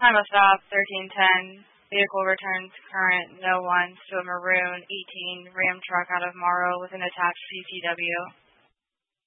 Time of stop, 1310. Vehicle returns current no ones to a maroon 18 Ram truck out of Morrow with an attached CCW.